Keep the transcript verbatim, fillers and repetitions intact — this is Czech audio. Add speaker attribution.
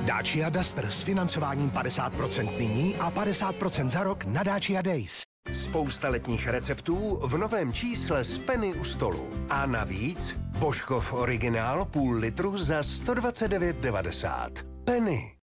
Speaker 1: Dacia Duster s financováním padesát procent nyní a padesát procent za rok na Dacia Days.
Speaker 2: Spousta letních receptů v novém čísle z Penny u stolu. A navíc Božkov originál půl litru za sto dvacet devět devadesát. Penny.